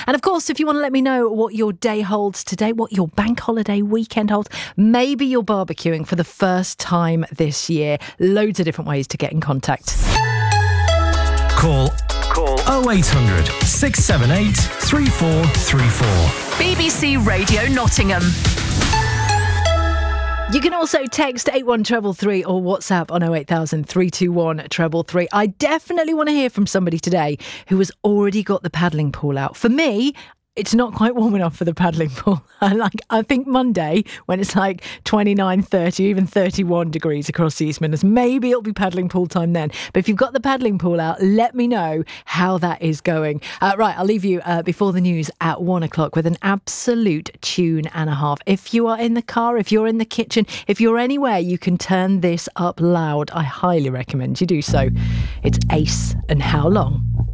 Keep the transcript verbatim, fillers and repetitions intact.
And of course, if you want to let me know what your day holds today, what your bank holiday weekend holds, maybe you're barbecuing for the first time this year. Loads of different ways to get in contact. Call Call oh eight hundred, six seven eight, three four three four. B B C Radio Nottingham. You can also text eight one three three three or WhatsApp on oh eight thousand, three two one, three three three. I definitely want to hear from somebody today who has already got the paddling pool out. For me, it's not quite warm enough for the paddling pool. I like. I think Monday, when it's like twenty-nine, thirty, even thirty-one degrees across the East Midlands, maybe it'll be paddling pool time then. But if you've got the paddling pool out, let me know how that is going. Uh, right, I'll leave you uh, before the news at one o'clock with an absolute tune and a half. If you are in the car, if you're in the kitchen, if you're anywhere you can turn this up loud, I highly recommend you do so. It's Ace and How Long.